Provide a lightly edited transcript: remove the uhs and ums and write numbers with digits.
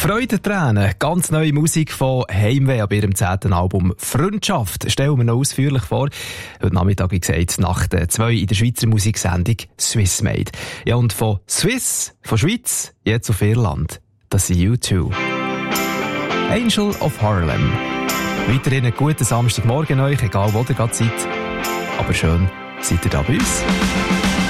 Freudentränen, ganz neue Musik von Heimweh ab ihrem 10. Album «Freundschaft» stellen wir noch ausführlich vor. Heute Nachmittag, wie gesagt, nach der 2 in der Schweizer Musiksendung «Swiss Made». Ja, und von Swiss, von Schweiz, jetzt auf Irland. Das sind U2. «Angel of Harlem». Weiterhin einen guten Samstagmorgen euch, egal wo ihr gerade seid. Aber schön, seid ihr da bei uns.